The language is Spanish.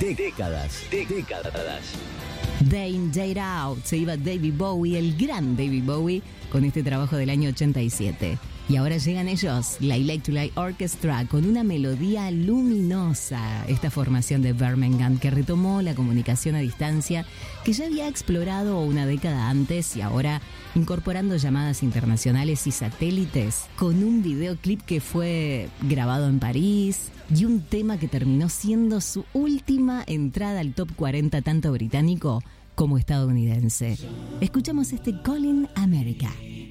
Décadas. Day in, Day Out, se iba David Bowie, el gran David Bowie, con este trabajo del año 87. Y ahora llegan ellos, la Electric Light Orchestra, con una melodía luminosa. Esta formación de Birmingham que retomó la comunicación a distancia que ya había explorado una década antes y ahora incorporando llamadas internacionales y satélites, con un videoclip que fue grabado en París y un tema que terminó siendo su última entrada al top 40 tanto británico como estadounidense. Escuchamos este Calling America.